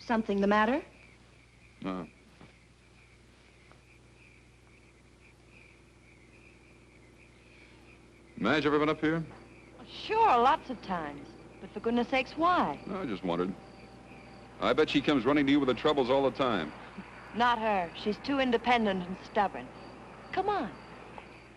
Something the matter? No. Madge ever been up here? Sure, lots of times. But for goodness sakes, why? No, I just wondered. I bet she comes running to you with the troubles all the time. Not her. She's too independent and stubborn. Come on.